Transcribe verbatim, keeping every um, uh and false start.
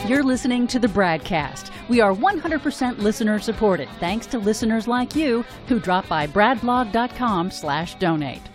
You're listening to the BradCast. We are one hundred percent listener supported, thanks to listeners like you who drop by bradblog dot com slash donate.